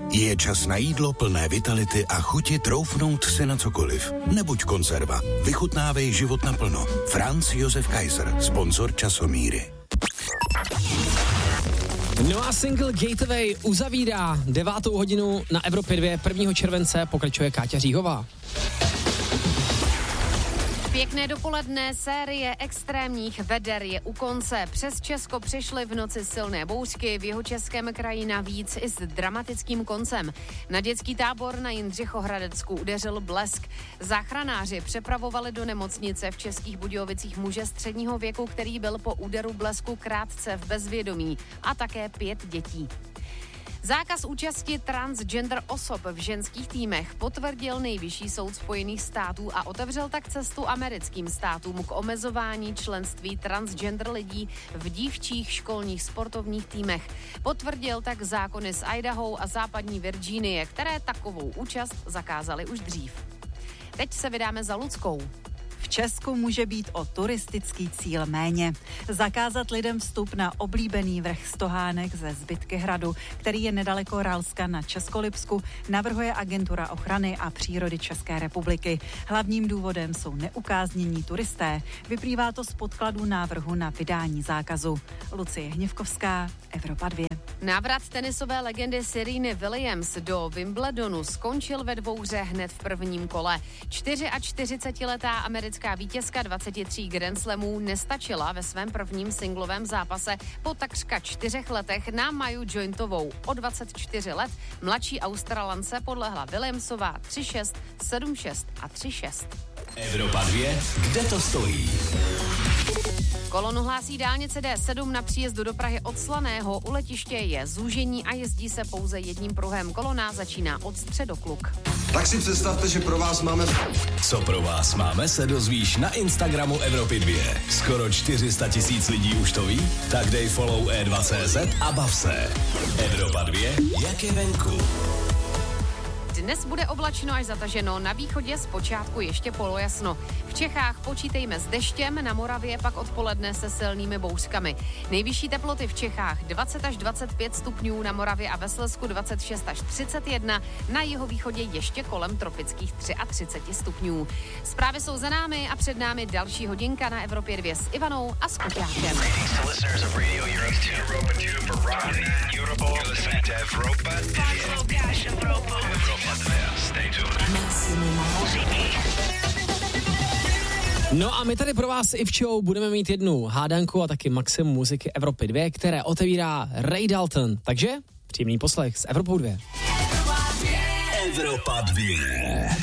Je čas na jídlo plné vitality a chuti troufnout si na cokoliv. Nebuď konzerva. Vychutnávej život naplno. Franz Josef Kaiser, sponzor Časomíry. No a single Gateway uzavírá 9. hodinu na Evropě 2. 1. července pokračuje Káťa Říhová. Pěkné dopoledne, série extrémních veder je u konce. Přes Česko přišly v noci silné bouřky, v jihočeském kraji navíc i s dramatickým koncem. Na dětský tábor na Jindřichohradecku udeřil blesk. Záchranáři přepravovali do nemocnice v Českých Budějovicích muže středního věku, který byl po úderu blesku krátce v bezvědomí, a také 5 dětí. Zákaz účasti transgender osob v ženských týmech potvrdil Nejvyšší soud Spojených států a otevřel tak cestu americkým státům k omezování členství transgender lidí v dívčích školních sportovních týmech. Potvrdil tak zákony z Idaho a západní Virginie, které takovou účast zakázaly už dřív. Teď se vydáme za Luckou. V Česku může být o turistický cíl méně. Zakázat lidem vstup na oblíbený vrch Stohánek ze Zbytkyhradu, který je nedaleko Ralska na Českolipsku, navrhuje Agentura ochrany a přírody České republiky. Hlavním důvodem jsou neukáznění turisté. Vyplývá to z podkladu návrhu na vydání zákazu. Lucie Hněvkovská, Evropa 2. Návrat tenisové legendy Sereny Williams do Wimbledonu skončil ve dvouhře hned v prvním kole. 44letá americká vítězka 23 Grand Slamů nestačila ve svém prvním singlovém zápase po takřka 4 letech na Maju Jointovou. O 24 let mladší Australance podlehla Williamsová 3-6, 7-6 a 3-6. Evropa 2, kde to stojí? Kolonu hlásí dálnice D7 na příjezdu do Prahy od Slaného. U letiště je zúžení a jezdí se pouze jedním pruhem. Kolona začíná od Středokluk. Tak si představte, že pro vás máme... Co pro vás máme, se dozvíš na Instagramu Evropy 2. Skoro 400 000 lidí už to ví? Tak dej follow E2CZ a bav se. Evropa 2, jak je venku. Dnes bude oblačno až zataženo, na východě zpočátku ještě polojasno. V Čechách počítejme s deštěm, na Moravě pak odpoledne se silnými bouřkami. Nejvyšší teploty v Čechách 20 až 25 stupňů, na Moravě a ve Slezsku 26 až 31, na jihovýchodě ještě kolem tropických 33 stupňů. Zprávy jsou za námi a před námi další hodinka na Evropě 2 s Ivanou a s Kuťákem. No a my tady pro vás i v show budeme mít jednu hádanku a taky maximum muziky Evropy 2, které otevírá Ray Dalton. Takže příjemný poslech s Evropou 2. Evropa 2.